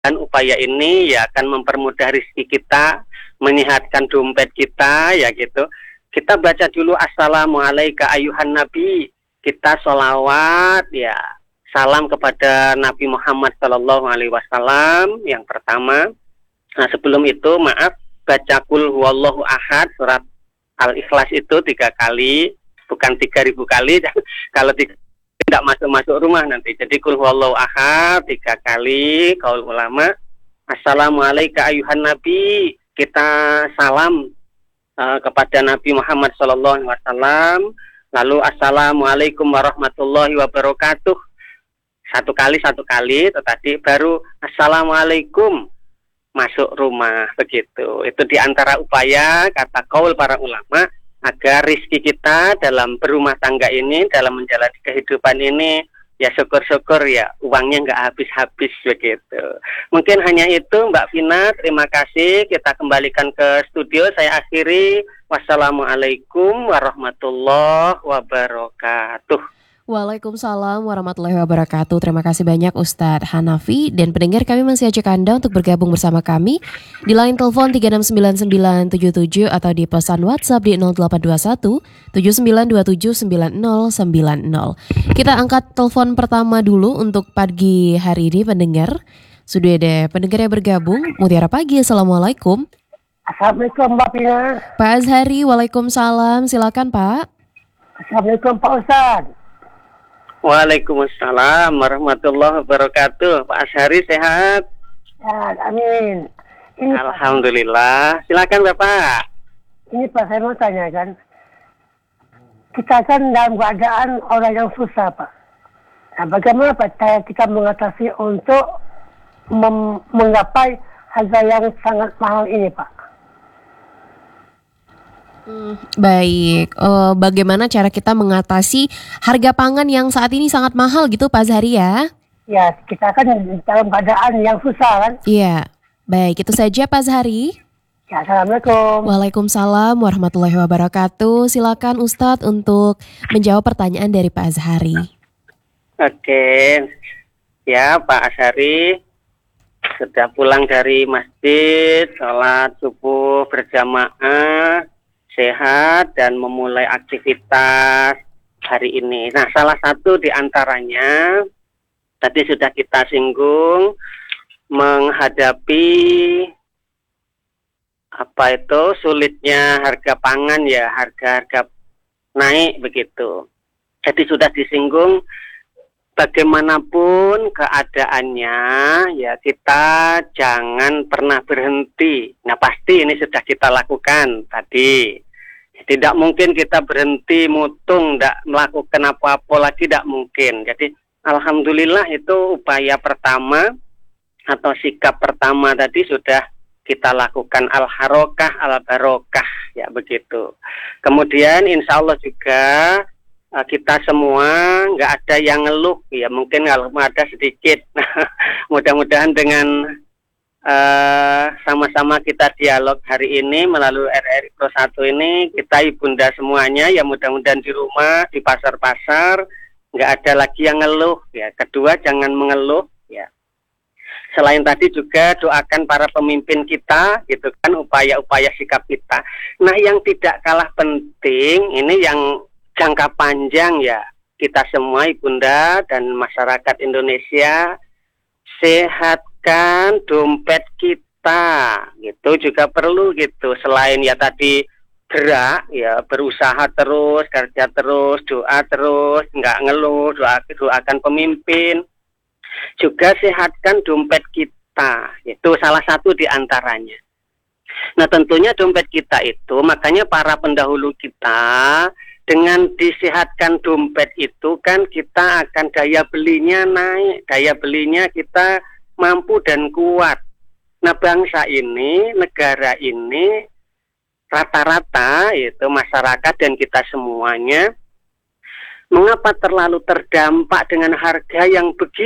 Dan upaya ini ya akan mempermudah rezeki kita, menyehatkan dompet kita ya gitu. Kita baca dulu assalamualaikum ayuhan nabi. Kita sholawat ya, salam kepada Nabi Muhammad Sallallahu Alaihi Wasallam yang pertama. Nah sebelum itu maaf, baca kul huwallahu ahad surat Al-Ikhlas itu 3 kali, bukan 3.000 kali. Kalau tidak masuk rumah nanti. Jadi kul huwallahu ahad 3 kali. Kaul ulama. Assalamualaikum ayuhan nabi. Kita salam kepada Nabi Muhammad Sallallahu Alaihi Wasallam. Lalu assalamualaikum warahmatullahi wabarakatuh. 1 kali. Tetapi baru assalamualaikum masuk rumah begitu. Itu diantara upaya kata kaul para ulama agar rizki kita dalam berumah tangga ini, dalam menjalani kehidupan ini, ya syukur-syukur ya uangnya nggak habis-habis begitu. Mungkin hanya itu Mbak Vina, terima kasih. Kita kembalikan ke studio. Saya akhiri. Wassalamualaikum warahmatullahi wabarakatuh. Waalaikumsalam warahmatullahi wabarakatuh. Terima kasih banyak Ustadz Hanafi. Dan pendengar, kami masih ajak Anda untuk bergabung bersama kami di line telepon 369977 atau di pesan WhatsApp di 0821 79279090. Kita angkat telepon pertama dulu untuk pagi hari ini pendengar. Sudah ada pendengar yang bergabung. Mutiara Pagi, Assalamualaikum. Assalamualaikum Mbak Pina. Pak Azhari, waalaikumsalam. Silakan Pak. Assalamualaikum Pak Ustadz. Waalaikumsalam warahmatullahi wabarakatuh. Pak Asyari sehat? Ya, amin. Ini Alhamdulillah. Silakan Bapak. Ini Pak, saya mau tanya kan. Kita kan dalam keadaan orang yang susah Pak. Nah, bagaimana Pak cara kita mengatasi untuk menggapai harga yang sangat mahal ini Pak? Baik, bagaimana cara kita mengatasi harga pangan yang saat ini sangat mahal gitu Pak Zahri ya? Ya, kita kan dalam keadaan yang susah kan? Iya, baik itu saja Pak Zahri. Ya, Assalamualaikum. Waalaikumsalam warahmatullahi wabarakatuh. Silakan Ustadz untuk menjawab pertanyaan dari Pak Azhari. Oke, ya Pak Azhari sudah pulang dari masjid, sholat subuh berjamaah, sehat dan memulai aktivitas hari ini. Nah, salah satu di antaranya tadi sudah kita singgung, menghadapi sulitnya harga pangan ya, harga-harga naik begitu. Jadi sudah disinggung bagaimanapun keadaannya ya kita jangan pernah berhenti. Nah pasti ini sudah kita lakukan tadi. Tidak mungkin kita berhenti mutung, tidak melakukan apa-apa lagi, tidak mungkin. Jadi alhamdulillah itu upaya pertama atau sikap pertama tadi sudah kita lakukan, al-harokah al-barokah ya begitu. Kemudian insya Allah juga kita semua nggak ada yang ngeluh ya, mungkin kalau ada sedikit. Mudah-mudahan dengan sama-sama kita dialog hari ini melalui RRI Pro 1 ini, kita ibunda semuanya ya mudah-mudahan di rumah, di pasar-pasar nggak ada lagi yang ngeluh ya. Kedua, jangan mengeluh ya. Selain tadi juga doakan para pemimpin kita gitu kan, upaya-upaya sikap kita. Nah yang tidak kalah penting ini yang jangka panjang ya, kita semua ibunda dan masyarakat Indonesia sehatkan dompet kita gitu juga perlu gitu. Selain ya tadi gerak ya, berusaha terus, kerja terus, doa terus, nggak ngeluh, doakan pemimpin, juga sehatkan dompet kita. Itu salah satu di antaranya. Nah tentunya dompet kita itu, makanya para pendahulu kita dengan disehatkan dompet itu kan kita akan daya belinya naik, daya belinya kita mampu dan kuat. Nah bangsa ini, negara ini rata-rata itu masyarakat dan kita semuanya mengapa terlalu terdampak dengan harga yang begitu